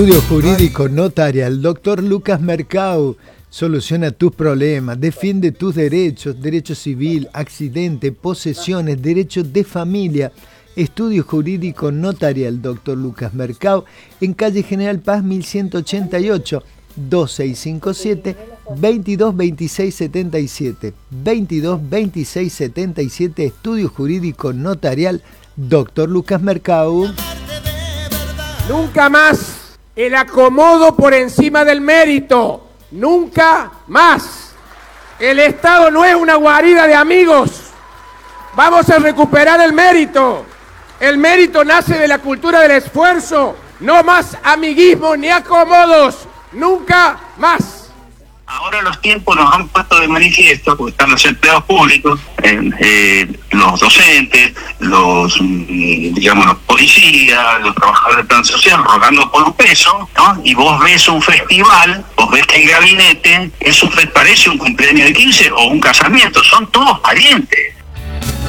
Estudio Jurídico Notarial, doctor Lucas Mercado, soluciona tus problemas, defiende tus derechos, derecho civil, accidente, posesiones, derechos de familia. Estudio Jurídico Notarial, doctor Lucas Mercado, en calle General Paz 1188, 2657 222677, 222677, Estudio Jurídico Notarial, doctor Lucas Mercado. Nunca más el acomodo por encima del mérito. Nunca más. El Estado no es una guarida de amigos. Vamos a recuperar el mérito. El mérito nace de la cultura del esfuerzo. No más amiguismo ni acomodos. Nunca más. Ahora los tiempos nos han puesto de manifiesto, porque están los empleados públicos, los docentes, los policías, los trabajadores del plan social rogando por un peso, ¿no? Y vos ves un festival, vos ves que el gabinete, eso parece un cumpleaños de 15 o un casamiento, son todos parientes.